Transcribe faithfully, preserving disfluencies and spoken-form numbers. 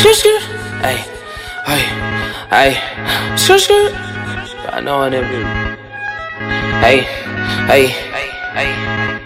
Skr, skr. Hey, hey, hey. Skr, skr. I know I never. Hey, hey, hey, hey.